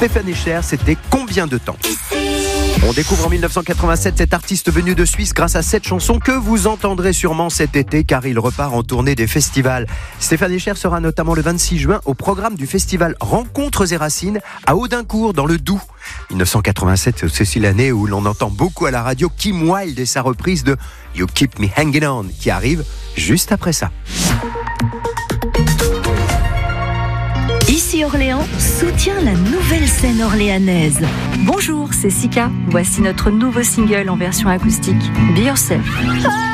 Stéphane Echer, c'était combien de temps ? On découvre en 1987 cet artiste venu de Suisse grâce à cette chanson que vous entendrez sûrement cet été car il repart en tournée des festivals. Stéphane Echer sera notamment le 26 juin au programme du festival Rencontres et Racines à Audincourt dans le Doubs. 1987, c'est aussi l'année où l'on entend beaucoup à la radio Kim Wilde et sa reprise de You Keep Me Hanging On qui arrive juste après ça. Ici Orléans soutient la nouvelle scène orléanaise. Bonjour, c'est Sika. Voici notre nouveau single en version acoustique, Be Yourself.